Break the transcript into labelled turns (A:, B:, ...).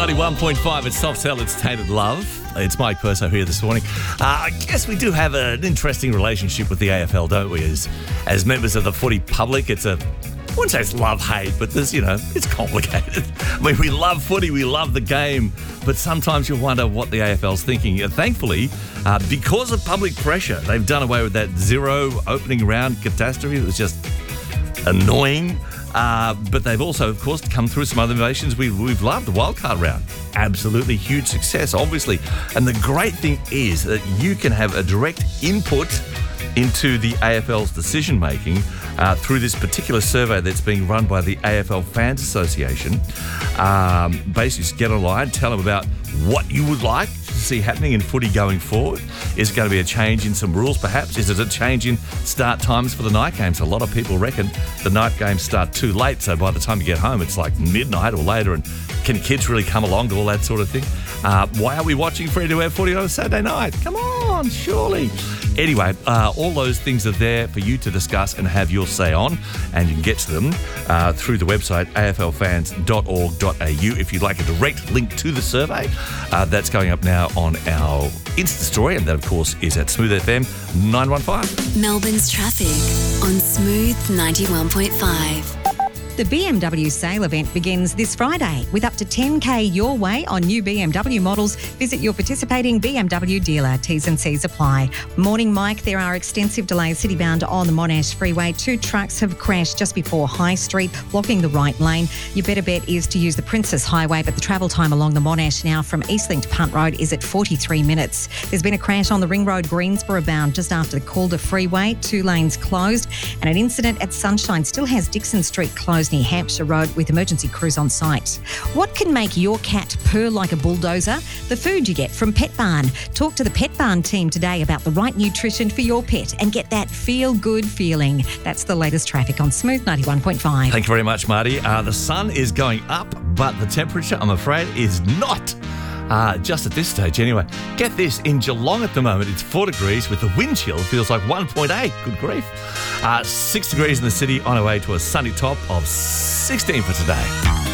A: 91.5 at Soft Cell, it's Tainted Love. It's Mike Perso here this morning. I guess we do have an interesting relationship with the AFL, don't we? As members of the footy public, I wouldn't say it's love-hate, but there's, it's complicated. I mean, we love footy, we love the game, but sometimes you wonder what the AFL's thinking. Thankfully, because of public pressure, they've done away with that zero opening round catastrophe. It was just annoying. But they've also, of course, come through some other innovations we've loved. The wildcard round, absolutely huge success, obviously. And the great thing is that you can have a direct input into the AFL's decision-making through this particular survey that's being run by the AFL Fans Association. Basically, just get online, tell them about what you would like to see happening in footy going forward. Is it going to be a change in some rules, perhaps? Is it a change in start times for the night games? A lot of people reckon the night games start too late, so by the time you get home, it's like midnight or later, and can kids really come along to all that sort of thing? Why are we watching free-to-air footy on a Saturday night? Come on, surely. Anyway, all those things are there for you to discuss and have your say on, and you can get to them through the website aflfans.org.au. If you'd like a direct link to the survey, that's going up now on our Insta story, and that, of course, is at Smooth FM 915.
B: Melbourne's traffic on Smooth 91.5.
C: The BMW sale event begins this Friday with up to $10,000 your way on new BMW models. Visit your participating BMW dealer. T's and C's apply. Morning, Mike. There are extensive delays city-bound on the Monash Freeway. 2 trucks have crashed just before High Street, blocking the right lane. Your better bet is to use the Princess Highway, but the travel time along the Monash now from Eastlink to Punt Road is at 43 minutes. There's been a crash on the Ring Road Greensboro bound just after the Calder Freeway. 2 lanes closed. And an incident at Sunshine still has Dixon Street closed near Hampshire Road with emergency crews on site. What can make your cat purr like a bulldozer? The food you get from Pet Barn. Talk to the Pet Barn team today about the right nutrition for your pet and get that feel-good feeling. That's the latest traffic on Smooth 91.5.
A: Thank you very much, Marty. The sun is going up, but the temperature, I'm afraid, is not. Just at this stage anyway. Get this, in Geelong at the moment, it's 4 degrees with the wind chill. Feels like 1.8. Good grief. 6 degrees in the city, on our way to a sunny top of 16 for today.